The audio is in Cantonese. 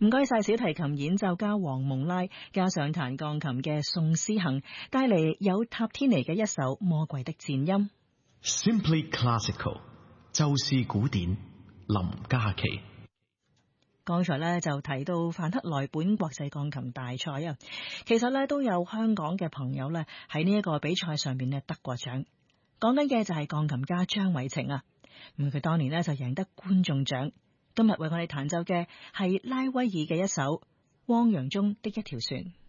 唔該晒小提琴演奏家黃蒙拉，加上彈鋼琴嘅宋思恒，帶嚟有塔天尼嘅一首《魔鬼的顫音》。 Simply Classical， 就是古典，林嘉琪。 剛才咧就提到范克萊本國際鋼琴大賽啊，其實咧都有香港嘅朋友咧喺呢一個比賽上面咧得過獎。講緊嘅就係鋼琴家張偉晴啊，佢當年咧就贏得觀眾獎。今日為我哋彈奏嘅係拉威爾嘅一首《汪洋中的一條船》。